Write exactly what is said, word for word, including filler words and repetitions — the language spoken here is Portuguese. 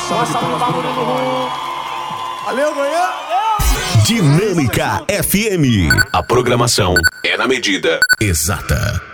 salva de palmas pro Murilo. Valeu, Goiânia! Dinâmica F M. A programação é na medida exata.